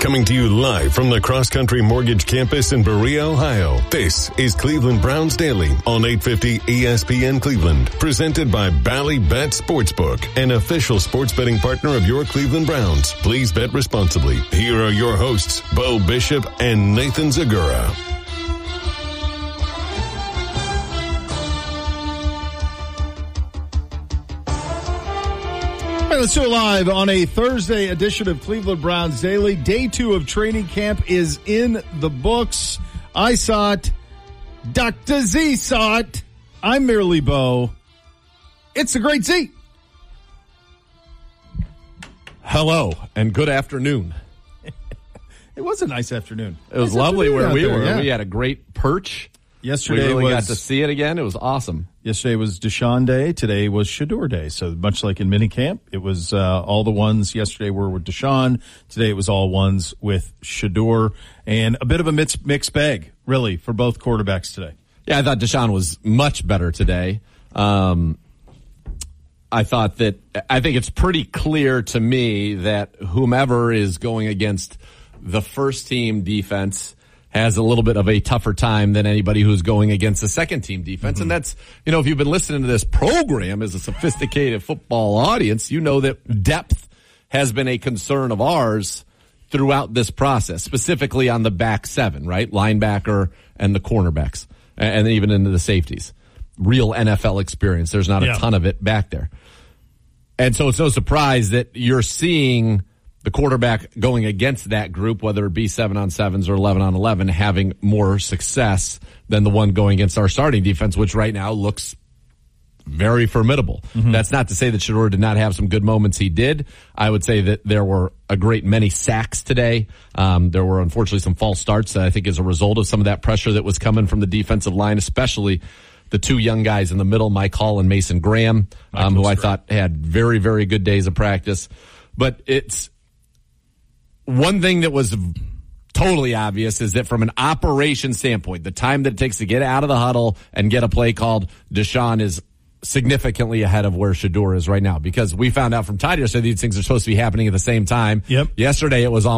Coming to you live from the Cross Country Mortgage Campus in Berea, Ohio. This is Cleveland Browns Daily on 850 ESPN Cleveland. Presented by Bally Bet Sportsbook, an official sports betting partner of your Cleveland Browns. Please bet responsibly. Here are your hosts, Bo Bishop and Nathan Zagura. All right, let's do it live on a Thursday edition of Cleveland Browns Daily. Day 2 of training camp is in the books. I saw it. Dr. Z saw it. I'm merely Bo. It's the Great Z. Hello and good afternoon. It was a nice afternoon. It was lovely where we were. Yeah. We had a great perch. Yesterday we got to see it again. It was awesome. Yesterday was Deshaun Day. Today was Shedeur Day. So much like in minicamp, it was all the ones yesterday were with Deshaun. Today it was all ones with Shedeur. And a bit of a mixed bag, really, for both quarterbacks today. Yeah, I thought Deshaun was much better today. I think it's pretty clear to me that whomever is going against the first team defense has a little bit of a tougher time than anybody who's going against the second team defense. Mm-hmm. And that's, if you've been listening to this program as a sophisticated football audience, you know that depth has been a concern of ours throughout this process, specifically on the back seven, right? Linebacker and the cornerbacks, and even into the safeties. Real NFL experience. There's not a ton of it back there. And so it's no surprise that you're seeing the quarterback going against that group, whether it be 7-on-7s or 11-on-11, having more success than the one going against our starting defense, which right now looks very formidable. Mm-hmm. That's not to say that Shedeur did not have some good moments. He did. I would say that there were a great many sacks today. There were unfortunately some false starts that I think as a result of some of that pressure that was coming from the defensive line, especially the two young guys in the middle, Mike Hall and Mason Graham, who I thought had very, very good days of practice. But it's one thing that was totally obvious is that from an operation standpoint, the time that it takes to get out of the huddle and get a play called, Deshaun is significantly ahead of where Shedeur is right now, because we found out from Todd yesterday these things are supposed to be happening at the same time. Yep. Yesterday it was